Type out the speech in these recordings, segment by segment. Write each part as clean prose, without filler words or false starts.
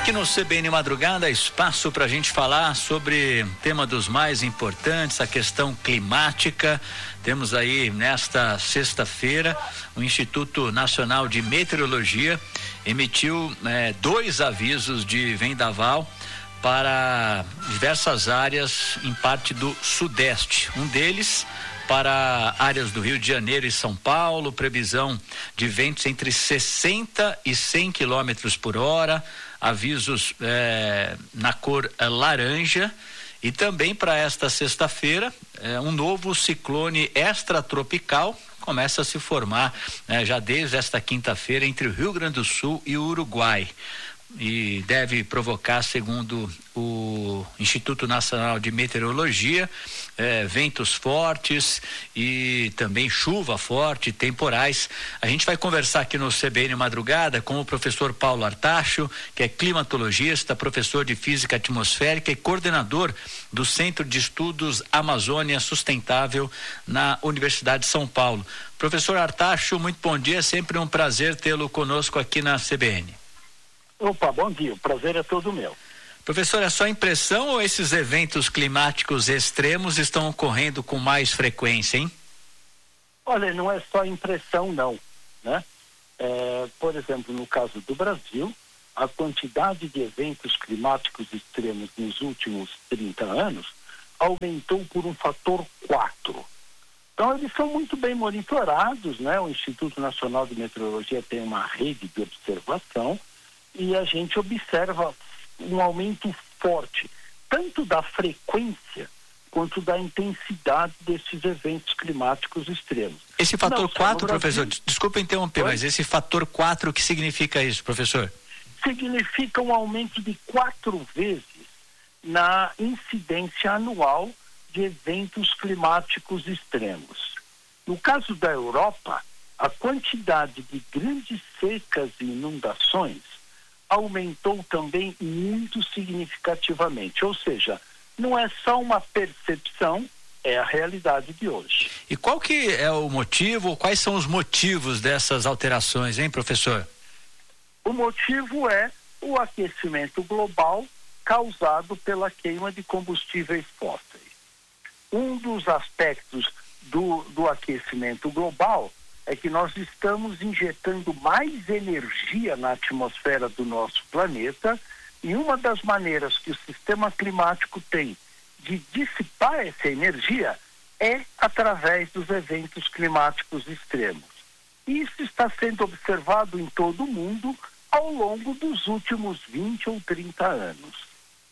Aqui no CBN Madrugada, espaço para a gente falar sobre o tema dos mais importantes, a questão climática. Temos aí nesta sexta-feira o Instituto Nacional de Meteorologia emitiu 2 avisos de vendaval para diversas áreas em parte do Sudeste. Um deles para áreas do Rio de Janeiro e São Paulo, previsão de ventos entre 60 e 100 quilômetros por hora, avisos na cor laranja. E também para esta sexta-feira, um novo ciclone extratropical começa a se formar já desde esta quinta-feira entre o Rio Grande do Sul e o Uruguai. E deve provocar, segundo o Instituto Nacional de Meteorologia, ventos fortes e também chuva forte, temporais. A gente vai conversar aqui no CBN Madrugada com o professor Paulo Artacho, que é climatologista, professor de física atmosférica e coordenador do Centro de Estudos Amazônia Sustentável na Universidade de São Paulo. Professor Artacho, muito bom dia, é sempre um prazer tê-lo conosco aqui na CBN. Opa, bom dia, o prazer é todo meu. Professor, é só impressão ou esses eventos climáticos extremos estão ocorrendo com mais frequência, hein? Olha, não é só impressão não, né? Por exemplo, no caso do Brasil, a quantidade de eventos climáticos extremos nos últimos 30 anos aumentou por um fator 4. Então, eles são muito bem monitorados, né? O Instituto Nacional de Meteorologia tem uma rede de observação e a gente observa um aumento forte, tanto da frequência quanto da intensidade desses eventos climáticos extremos. Esse fator 4, professor, desculpa interromper, Oi? mas esse fator 4, o que significa isso, professor? Significa um aumento de 4 vezes na incidência anual de eventos climáticos extremos. No caso da Europa, a quantidade de grandes secas e inundações aumentou também muito significativamente, ou seja, não é só uma percepção, é a realidade de hoje. E qual que é o motivo, quais são os motivos dessas alterações, hein, professor? O motivo é o aquecimento global causado pela queima de combustíveis fósseis. Um dos aspectos do aquecimento global é que nós estamos injetando mais energia na atmosfera do nosso planeta e uma das maneiras que o sistema climático tem de dissipar essa energia é através dos eventos climáticos extremos. Isso está sendo observado em todo o mundo ao longo dos últimos 20 ou 30 anos.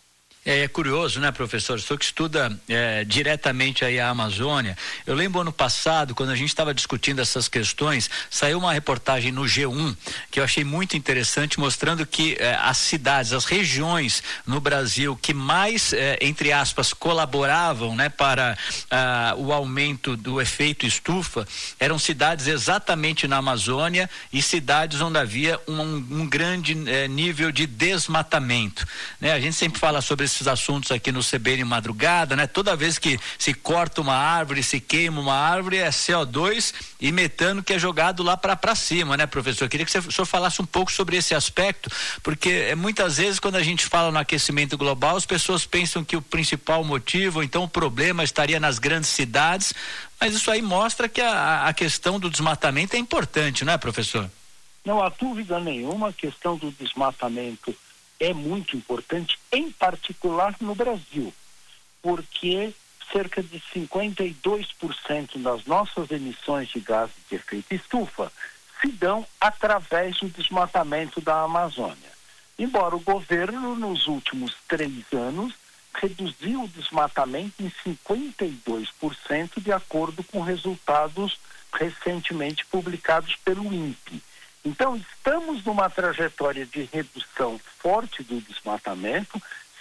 É curioso, né, professor? O senhor que estuda diretamente aí a Amazônia. Eu lembro ano passado, quando a gente estava discutindo essas questões, saiu uma reportagem no G1 que eu achei muito interessante, mostrando que as cidades, as regiões no Brasil que mais, entre aspas, colaboravam, né, para o aumento do efeito estufa, eram cidades exatamente na Amazônia e cidades onde havia um grande nível de desmatamento, né? A gente sempre fala sobre esses assuntos aqui no CBN Madrugada, né? Toda vez que se corta uma árvore, se queima uma árvore, é CO2 e metano que é jogado lá para cima, né, professor? Eu queria que o senhor falasse um pouco sobre esse aspecto, porque muitas vezes quando a gente fala no aquecimento global, as pessoas pensam que o principal motivo, ou então o problema estaria nas grandes cidades, mas isso aí mostra que a questão do desmatamento é importante, não é, professor? Não há dúvida nenhuma, a questão do desmatamento é muito importante, em particular no Brasil, porque cerca de 52% das nossas emissões de gases de efeito estufa se dão através do desmatamento da Amazônia. Embora o governo, nos últimos 3 anos, reduziu o desmatamento em 52%, de acordo com resultados recentemente publicados pelo INPE. Então, estamos numa trajetória de redução forte do desmatamento,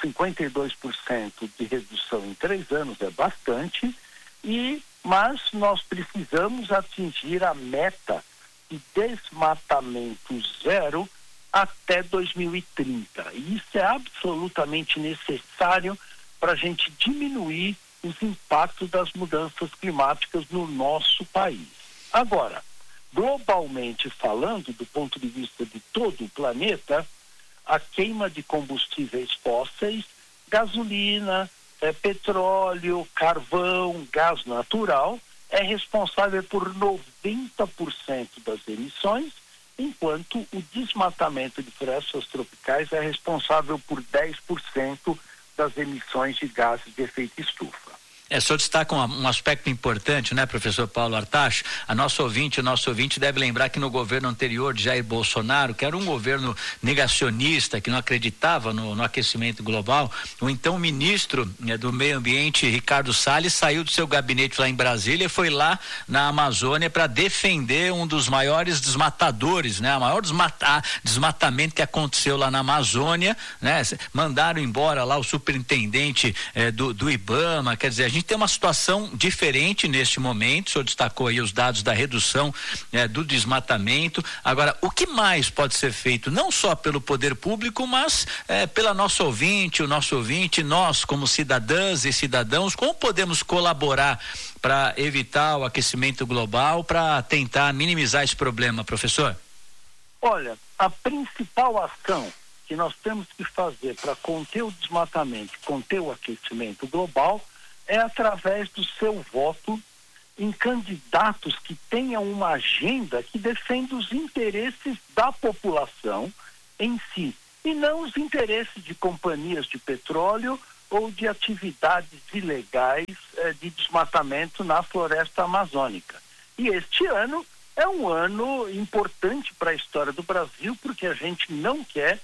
52% de redução em 3 anos é bastante, mas nós precisamos atingir a meta de desmatamento zero até 2030. E isso é absolutamente necessário para a gente diminuir os impactos das mudanças climáticas no nosso país. Agora, globalmente falando, do ponto de vista de todo o planeta, a queima de combustíveis fósseis, gasolina, petróleo, carvão, gás natural, é responsável por 90% das emissões, enquanto o desmatamento de florestas tropicais é responsável por 10% das emissões de gases de efeito estufa. O senhor destaca um aspecto importante, né, professor Paulo Artacho? O nosso ouvinte deve lembrar que no governo anterior de Jair Bolsonaro, que era um governo negacionista, que não acreditava no aquecimento global, o então ministro do Meio Ambiente, Ricardo Salles, saiu do seu gabinete lá em Brasília e foi lá na Amazônia para defender um dos maiores desmatadores, né? O maior desmatamento que aconteceu lá na Amazônia, né? Mandaram embora lá o superintendente do IBAMA, quer dizer, a gente tem uma situação diferente neste momento. O senhor destacou aí os dados da redução do desmatamento. Agora, o que mais pode ser feito, não só pelo poder público, mas pela nossa ouvinte, o nosso ouvinte, nós como cidadãs e cidadãos, como podemos colaborar para evitar o aquecimento global, para tentar minimizar esse problema, professor? Olha, a principal ação que nós temos que fazer para conter o desmatamento, conter o aquecimento global, é através do seu voto em candidatos que tenham uma agenda que defenda os interesses da população em si, e não os interesses de companhias de petróleo ou de atividades ilegais de desmatamento na floresta amazônica. E este ano é um ano importante para a história do Brasil, porque a gente não quer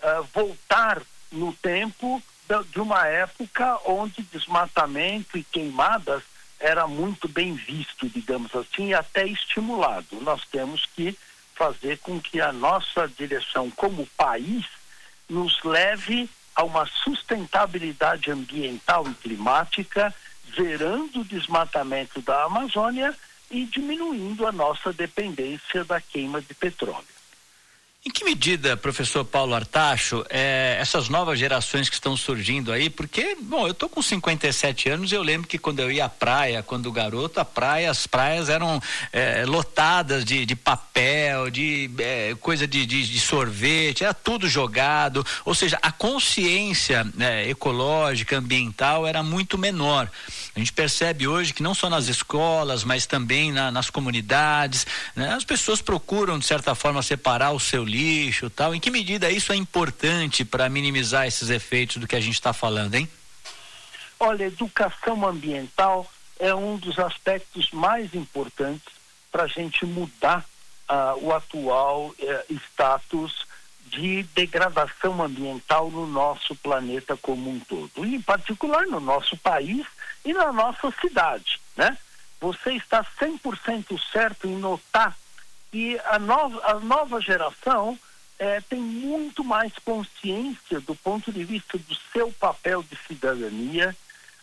voltar no tempo de uma época onde desmatamento e queimadas era muito bem visto, digamos assim, e até estimulado. Nós temos que fazer com que a nossa direção como país nos leve a uma sustentabilidade ambiental e climática, zerando o desmatamento da Amazônia e diminuindo a nossa dependência da queima de petróleo. Em que medida, professor Paulo Artacho, essas novas gerações que estão surgindo aí, porque, bom, eu tô com 57 anos e eu lembro que quando eu ia à praia, quando garoto, as praias eram lotadas de papel, de coisa de sorvete, era tudo jogado, ou seja, a consciência ecológica, ambiental era muito menor. A gente percebe hoje que não só nas escolas, mas também nas comunidades, né, as pessoas procuram, de certa forma, separar o seu lixo e tal. Em que medida isso é importante para minimizar esses efeitos do que a gente está falando, hein? Olha, educação ambiental é um dos aspectos mais importantes para a gente mudar o atual status de degradação ambiental no nosso planeta como um todo, e em particular no nosso país e na nossa cidade, né? Você está 100% certo em notar que a nova geração tem muito mais consciência do ponto de vista do seu papel de cidadania,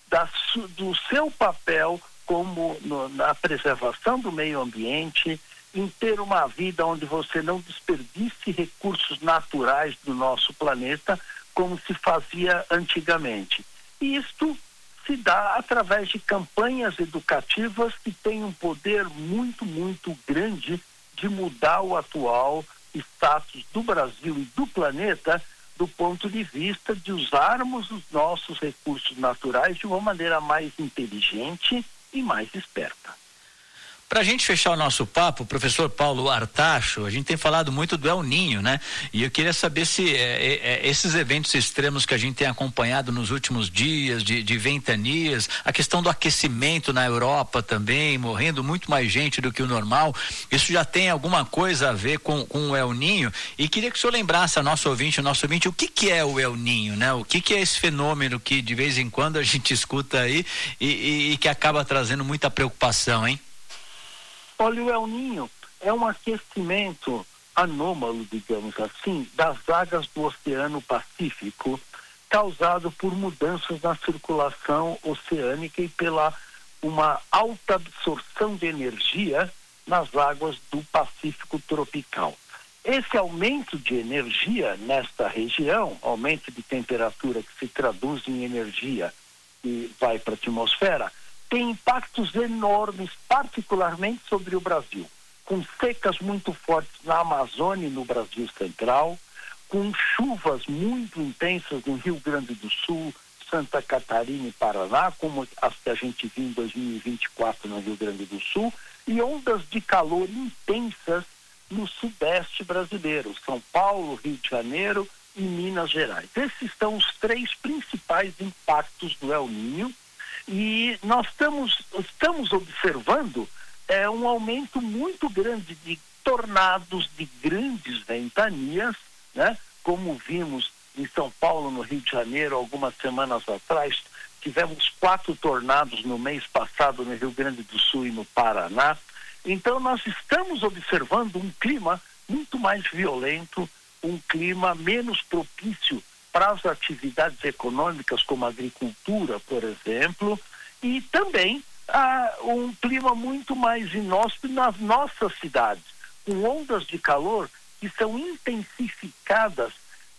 do seu papel como na preservação do meio ambiente, em ter uma vida onde você não desperdice recursos naturais do nosso planeta como se fazia antigamente. E isto se dá através de campanhas educativas que têm um poder muito, muito grande de mudar o atual status do Brasil e do planeta do ponto de vista de usarmos os nossos recursos naturais de uma maneira mais inteligente e mais esperta. Para a gente fechar o nosso papo, professor Paulo Artacho, a gente tem falado muito do El Niño, né? E eu queria saber se esses eventos extremos que a gente tem acompanhado nos últimos dias, de ventanias, a questão do aquecimento na Europa também, morrendo muito mais gente do que o normal, isso já tem alguma coisa a ver com o El Niño? E queria que o senhor lembrasse o nosso ouvinte, o que é o El Niño, né? O que é esse fenômeno que de vez em quando a gente escuta aí e que acaba trazendo muita preocupação, hein? Olha, o El Niño é um aquecimento anômalo, digamos assim, das águas do Oceano Pacífico, causado por mudanças na circulação oceânica e pela uma alta absorção de energia nas águas do Pacífico tropical. Esse aumento de energia nesta região, aumento de temperatura que se traduz em energia que vai para a atmosfera, tem impactos enormes, particularmente sobre o Brasil, com secas muito fortes na Amazônia e no Brasil Central, com chuvas muito intensas no Rio Grande do Sul, Santa Catarina e Paraná, como as que a gente viu em 2024 no Rio Grande do Sul, e ondas de calor intensas no sudeste brasileiro, São Paulo, Rio de Janeiro e Minas Gerais. Esses são os 3 principais impactos do El Niño, e nós estamos observando um aumento muito grande de tornados, de grandes ventanias, né? Como vimos em São Paulo, no Rio de Janeiro, algumas semanas atrás, tivemos 4 tornados no mês passado no Rio Grande do Sul e no Paraná. Então nós estamos observando um clima muito mais violento, um clima menos propício para as atividades econômicas como a agricultura, por exemplo, e também um clima muito mais inóspito nas nossas cidades, com ondas de calor que são intensificadas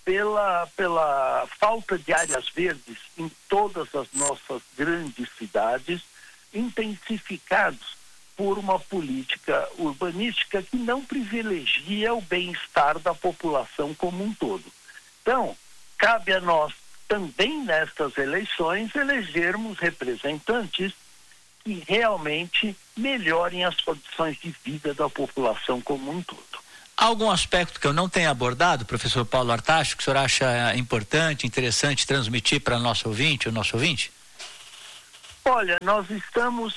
pela falta de áreas verdes em todas as nossas grandes cidades, intensificados por uma política urbanística que não privilegia o bem-estar da população como um todo. Então, cabe a nós também nestas eleições elegermos representantes que realmente melhorem as condições de vida da população como um todo. Há algum aspecto que eu não tenha abordado, professor Paulo Artacho, que o senhor acha importante, interessante transmitir para o nosso ouvinte? Olha, nós estamos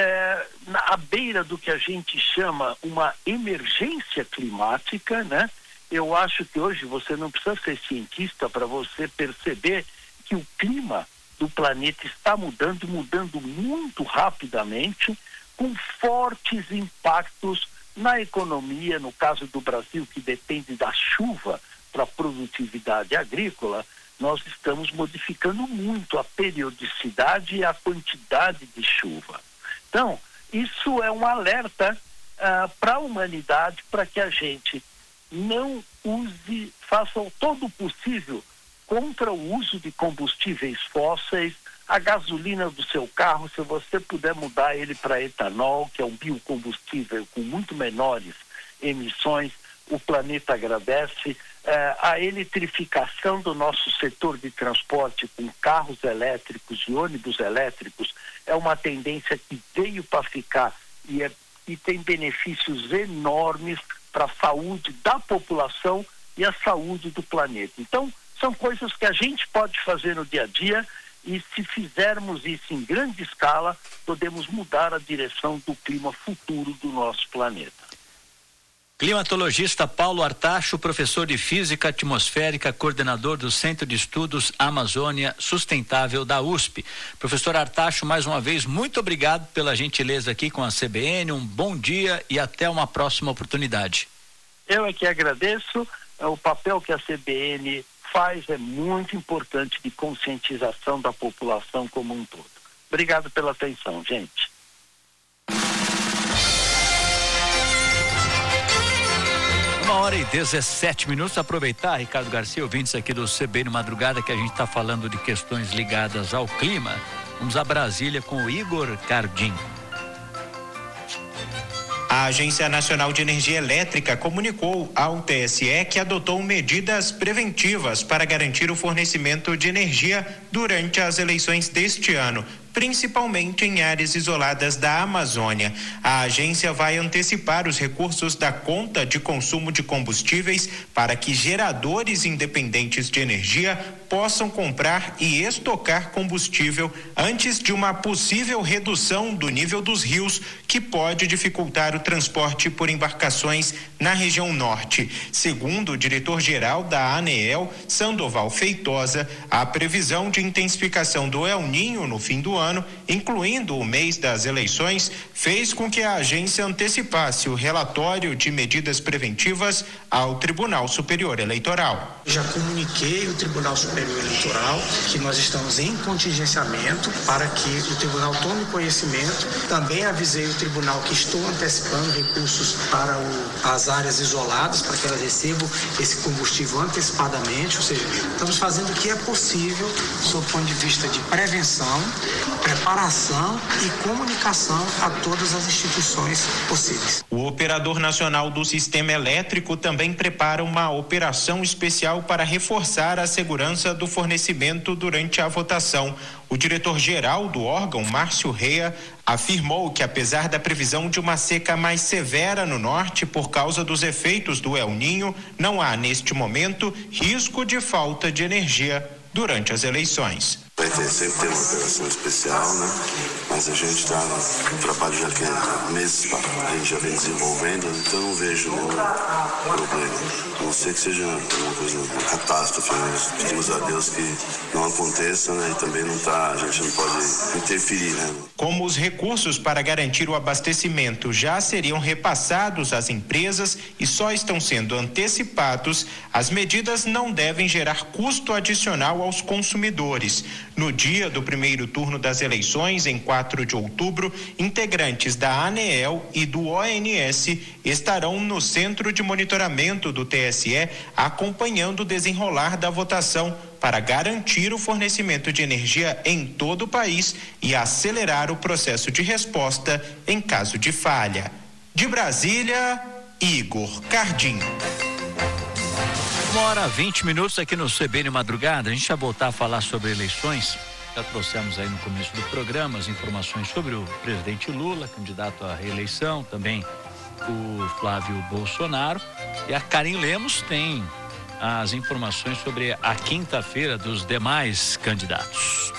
à beira do que a gente chama uma emergência climática, né? Eu acho que hoje você não precisa ser cientista para você perceber que o clima do planeta está mudando muito rapidamente, com fortes impactos na economia. No caso do Brasil, que depende da chuva para a produtividade agrícola, nós estamos modificando muito a periodicidade e a quantidade de chuva. Então, isso é um alerta para a humanidade, para que a gente não faça todo o possível contra o uso de combustíveis fósseis. A gasolina do seu carro, se você puder mudar ele para etanol, que é um biocombustível com muito menores emissões, o planeta agradece. A eletrificação do nosso setor de transporte com carros elétricos e ônibus elétricos é uma tendência que veio para ficar e tem benefícios enormes para a saúde da população e a saúde do planeta. Então, são coisas que a gente pode fazer no dia a dia, e se fizermos isso em grande escala, podemos mudar a direção do clima futuro do nosso planeta. Climatologista Paulo Artacho, professor de Física Atmosférica, coordenador do Centro de Estudos Amazônia Sustentável da USP. Professor Artacho, mais uma vez, muito obrigado pela gentileza aqui com a CBN, um bom dia e até uma próxima oportunidade. Eu é que agradeço. O papel que a CBN faz é muito importante, de conscientização da população como um todo. Obrigado pela atenção, gente. 1h17. Aproveitar, Ricardo Garcia, ouvintes aqui do CBN Madrugada, que a gente está falando de questões ligadas ao clima. Vamos a Brasília com o Igor Cardim. A Agência Nacional de Energia Elétrica comunicou ao TSE que adotou medidas preventivas para garantir o fornecimento de energia durante as eleições deste ano, principalmente em áreas isoladas da Amazônia. A agência vai antecipar os recursos da conta de consumo de combustíveis para que geradores independentes de energia possam comprar e estocar combustível antes de uma possível redução do nível dos rios, que pode dificultar o transporte por embarcações na região norte. Segundo o diretor-geral da ANEEL, Sandoval Feitosa, a previsão de intensificação do El Niño no fim do ano, incluindo o mês das eleições, fez com que a agência antecipasse o relatório de medidas preventivas ao Tribunal Superior Eleitoral. Já comuniquei ao Tribunal Superior Eleitoral que nós estamos em contingenciamento para que o Tribunal tome conhecimento. Também avisei o Tribunal que estou antecipando recursos para as áreas isoladas, para que elas recebam esse combustível antecipadamente, ou seja, estamos fazendo o que é possível sob o ponto de vista de prevenção preparação e comunicação a todas as instituições possíveis. O Operador Nacional do Sistema Elétrico também prepara uma operação especial para reforçar a segurança do fornecimento durante a votação. O diretor-geral do órgão, Márcio Rea, afirmou que, apesar da previsão de uma seca mais severa no norte por causa dos efeitos do El Ninho, não há, neste momento, risco de falta de energia durante as eleições. Sempre tem uma operação especial, né? Mas a gente está no trabalho já que há meses, a gente já vem desenvolvendo, então não vejo nenhum problema. A não ser que seja uma coisa, uma catástrofe, né? Pedimos a Deus que não aconteça, né? E também a gente não pode interferir, né? Como os recursos para garantir o abastecimento já seriam repassados às empresas e só estão sendo antecipados, as medidas não devem gerar custo adicional aos consumidores. No dia do primeiro turno das eleições, em 4 de outubro, integrantes da ANEEL e do ONS estarão no centro de monitoramento do TSE, acompanhando o desenrolar da votação para garantir o fornecimento de energia em todo o país e acelerar o processo de resposta em caso de falha. De Brasília, Igor Cardim. 1h20 aqui no CBN Madrugada. A gente vai voltar a falar sobre eleições. Já trouxemos aí no começo do programa as informações sobre o presidente Lula, candidato à reeleição, também o Flávio Bolsonaro. E a Karin Lemos tem as informações sobre a quinta-feira dos demais candidatos.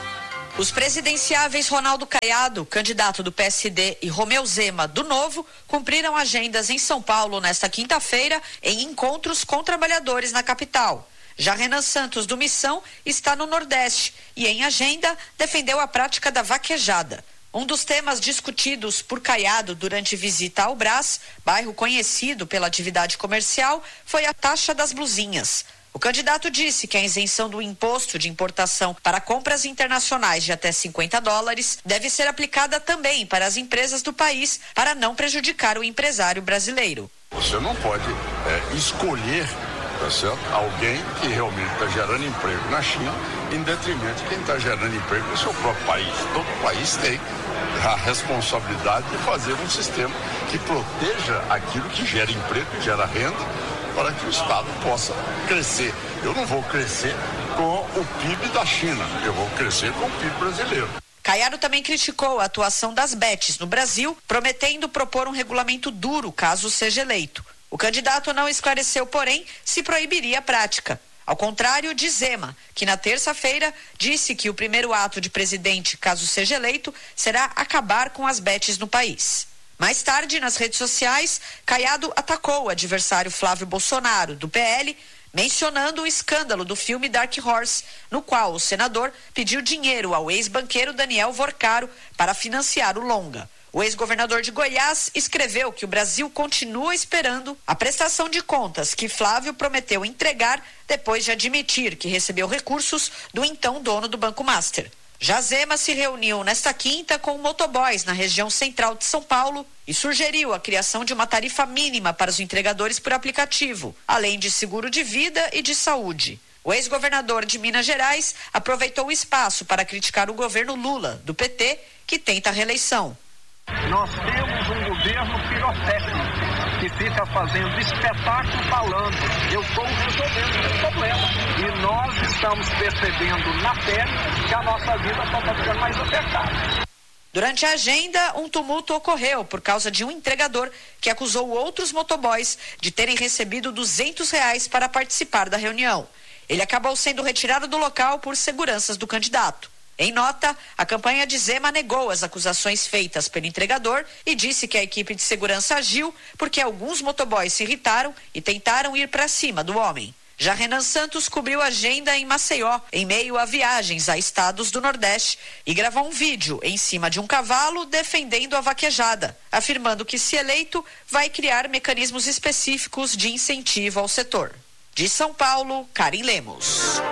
Os presidenciáveis Ronaldo Caiado, candidato do PSD, e Romeu Zema, do Novo, cumpriram agendas em São Paulo nesta quinta-feira em encontros com trabalhadores na capital. Já Renan Santos, do Missão, está no Nordeste e, em agenda, defendeu a prática da vaquejada. Um dos temas discutidos por Caiado durante visita ao Brás, bairro conhecido pela atividade comercial, foi a taxa das blusinhas. O candidato disse que a isenção do imposto de importação para compras internacionais de até $50 deve ser aplicada também para as empresas do país para não prejudicar o empresário brasileiro. Você não pode escolher, tá certo, alguém que realmente está gerando emprego na China em detrimento de quem está gerando emprego no seu próprio país. Todo país tem a responsabilidade de fazer um sistema que proteja aquilo que gera emprego, que gera renda, para que o Estado possa crescer. Eu não vou crescer com o PIB da China, eu vou crescer com o PIB brasileiro. Caiado também criticou a atuação das bets no Brasil, prometendo propor um regulamento duro caso seja eleito. O candidato não esclareceu, porém, se proibiria a prática. Ao contrário de Zema, que na terça-feira disse que o primeiro ato de presidente, caso seja eleito, será acabar com as bets no país. Mais tarde, nas redes sociais, Caiado atacou o adversário Flávio Bolsonaro, do PL, mencionando o escândalo do filme Dark Horse, no qual o senador pediu dinheiro ao ex-banqueiro Daniel Vorcaro para financiar o longa. O ex-governador de Goiás escreveu que o Brasil continua esperando a prestação de contas que Flávio prometeu entregar depois de admitir que recebeu recursos do então dono do Banco Master. Já Zema se reuniu nesta quinta com motoboys na região central de São Paulo e sugeriu a criação de uma tarifa mínima para os entregadores por aplicativo, além de seguro de vida e de saúde. O ex-governador de Minas Gerais aproveitou o espaço para criticar o governo Lula, do PT, que tenta a reeleição. Nós temos um governo pirotécnico que fica fazendo espetáculo falando, eu estou resolvendo esse problema. E nós estamos percebendo na pele que a nossa vida está ficando mais apertada. Durante a agenda, um tumulto ocorreu por causa de um entregador que acusou outros motoboys de terem recebido R$200 para participar da reunião. Ele acabou sendo retirado do local por seguranças do candidato. Em nota, a campanha de Zema negou as acusações feitas pelo entregador e disse que a equipe de segurança agiu porque alguns motoboys se irritaram e tentaram ir para cima do homem. Já Renan Santos cobriu a agenda em Maceió, em meio a viagens a estados do Nordeste, e gravou um vídeo em cima de um cavalo defendendo a vaquejada, afirmando que, se eleito, vai criar mecanismos específicos de incentivo ao setor. De São Paulo, Karin Lemos.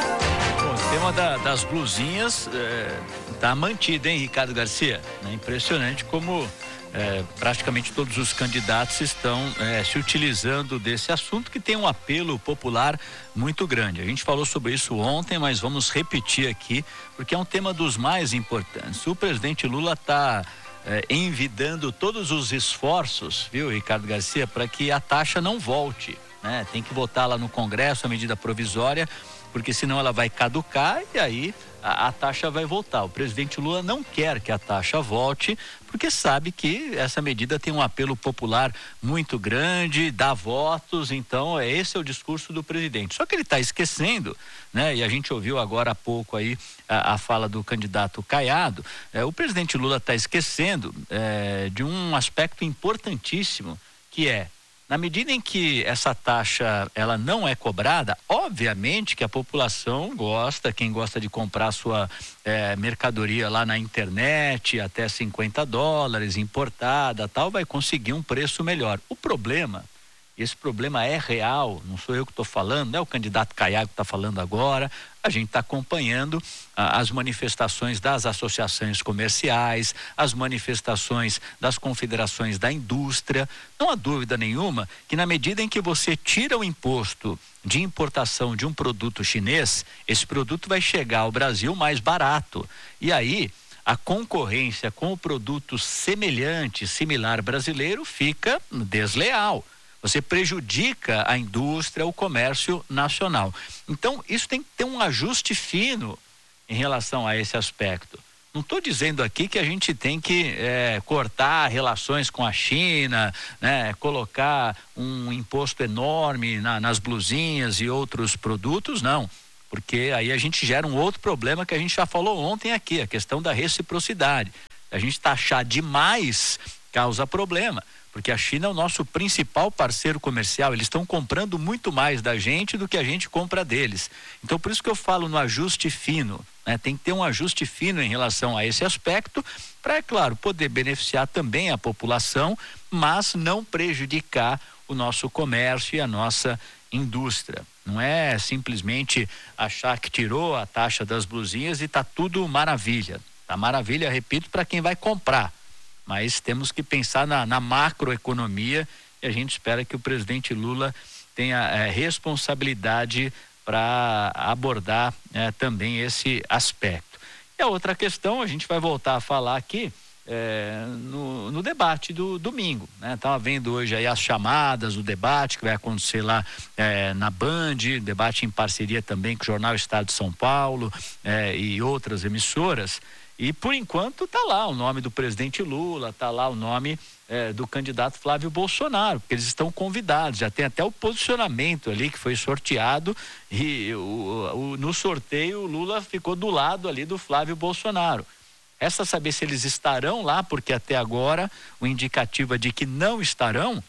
O tema das blusinhas está mantido, hein, Ricardo Garcia? É impressionante como praticamente todos os candidatos estão se utilizando desse assunto que tem um apelo popular muito grande. A gente falou sobre isso ontem, mas vamos repetir aqui, porque é um tema dos mais importantes. O presidente Lula está envidando todos os esforços, viu, Ricardo Garcia, para que a taxa não volte, né? Tem que votar lá no Congresso a medida provisória, porque senão ela vai caducar e aí a taxa vai voltar. O presidente Lula não quer que a taxa volte, porque sabe que essa medida tem um apelo popular muito grande, dá votos, então esse é o discurso do presidente. Só que ele está esquecendo, né? E a gente ouviu agora há pouco aí a fala do candidato Caiado, o presidente Lula está esquecendo de um aspecto importantíssimo, que é, na medida em que essa taxa ela não é cobrada, obviamente que a população gosta, quem gosta de comprar sua mercadoria lá na internet, até $50, importada, tal, vai conseguir um preço melhor. O problema, esse problema é real, não sou eu que estou falando, não é o candidato Caiado que está falando agora. A gente está acompanhando as manifestações das associações comerciais, as manifestações das confederações da indústria. Não há dúvida nenhuma que na medida em que você tira o imposto de importação de um produto chinês, esse produto vai chegar ao Brasil mais barato. E aí a concorrência com o produto semelhante, similar brasileiro fica desleal. Você prejudica a indústria, o comércio nacional. Então, isso tem que ter um ajuste fino em relação a esse aspecto. Não estou dizendo aqui que a gente tem que cortar relações com a China, né, colocar um imposto enorme nas blusinhas e outros produtos, não. Porque aí a gente gera um outro problema que a gente já falou ontem aqui, a questão da reciprocidade. A gente taxar demais causa problema. Porque a China é o nosso principal parceiro comercial, eles estão comprando muito mais da gente do que a gente compra deles. Então, por isso que eu falo no ajuste fino, né? Tem que ter um ajuste fino em relação a esse aspecto, para, é claro, poder beneficiar também a população, mas não prejudicar o nosso comércio e a nossa indústria. Não é simplesmente achar que tirou a taxa das blusinhas e está tudo maravilha. Tá maravilha, repito, para quem vai comprar. Mas temos que pensar na macroeconomia e a gente espera que o presidente Lula tenha responsabilidade para abordar também esse aspecto. E a outra questão, a gente vai voltar a falar aqui no debate do domingo, né? Estava vendo hoje aí as chamadas do debate que vai acontecer lá na Band, debate em parceria também com o Jornal Estado de São Paulo e outras emissoras. E por enquanto está lá o nome do presidente Lula, está lá o nome do candidato Flávio Bolsonaro, porque eles estão convidados, já tem até o posicionamento ali que foi sorteado e no sorteio o Lula ficou do lado ali do Flávio Bolsonaro. Resta saber se eles estarão lá, porque até agora o indicativo é de que não estarão,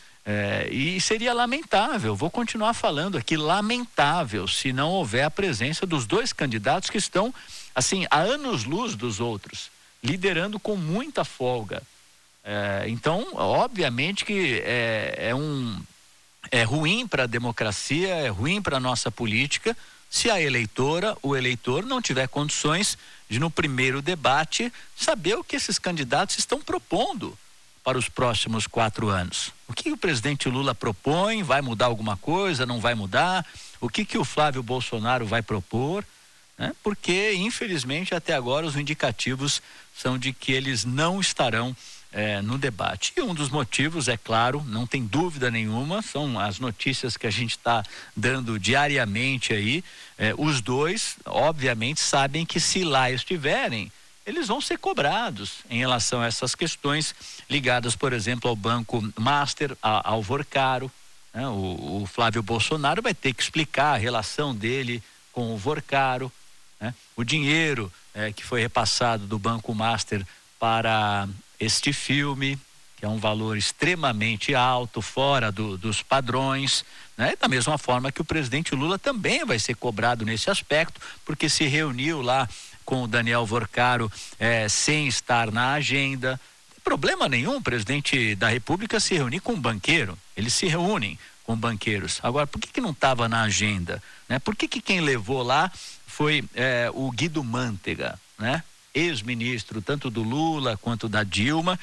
e seria lamentável, vou continuar falando aqui, lamentável se não houver a presença dos dois candidatos que estão assim, a anos-luz dos outros, liderando com muita folga. Então, obviamente que é ruim para a democracia, é ruim para a nossa política, se a eleitora, o eleitor não tiver condições de, no primeiro debate, saber o que esses candidatos estão propondo para os próximos 4 anos. O que o presidente Lula propõe? Vai mudar alguma coisa? Não vai mudar? O que o Flávio Bolsonaro vai propor? Porque, infelizmente, até agora os indicativos são de que eles não estarão no debate. E um dos motivos, é claro, não tem dúvida nenhuma, são as notícias que a gente está dando diariamente aí. Os dois, obviamente, sabem que se lá estiverem, eles vão ser cobrados em relação a essas questões ligadas, por exemplo, ao Banco Master, ao Vorcaro. O Flávio Bolsonaro vai ter que explicar a relação dele com o Vorcaro. O dinheiro que foi repassado do Banco Master para este filme, que é um valor extremamente alto, fora dos padrões, né? Da mesma forma que o presidente Lula também vai ser cobrado nesse aspecto, porque se reuniu lá com o Daniel Vorcaro sem estar na agenda. Não tem problema nenhum o presidente da República se reunir com um banqueiro, eles se reúnem com banqueiros. Agora, por que não estava na agenda? Né? Por que quem levou lá foi o Guido Mantega, né? Ex-ministro tanto do Lula quanto da Dilma,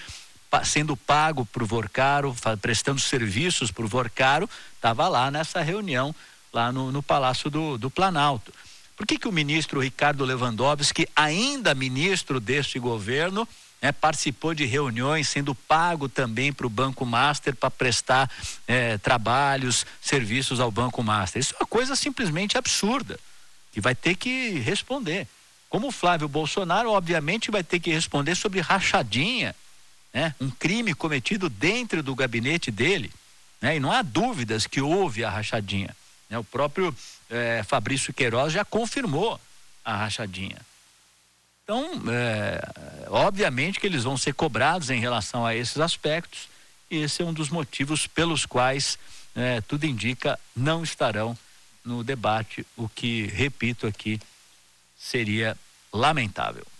sendo pago por Vorcaro, prestando serviços por Vorcaro, estava lá nessa reunião, lá no Palácio do Planalto. Por que o ministro Ricardo Lewandowski, ainda ministro deste governo, participou de reuniões, sendo pago também para o Banco Master para prestar trabalhos, serviços ao Banco Master? Isso é uma coisa simplesmente absurda, que vai ter que responder. Como o Flávio Bolsonaro, obviamente, vai ter que responder sobre rachadinha, um crime cometido dentro do gabinete dele, e não há dúvidas que houve a rachadinha. O próprio Fabrício Queiroz já confirmou a rachadinha. Então, obviamente que eles vão ser cobrados em relação a esses aspectos, e esse é um dos motivos pelos quais, tudo indica, não estarão no debate, o que, repito aqui, seria lamentável.